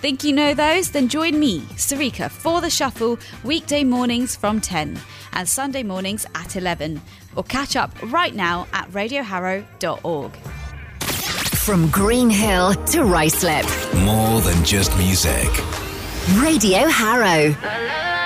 Think you know those? Then join me, Sarika, for The Shuffle, weekday mornings from 10 and Sunday mornings at 11. Or catch up right now at radioharrow.org. From Green Hill to Ruislip. More than just music. Radio Harrow.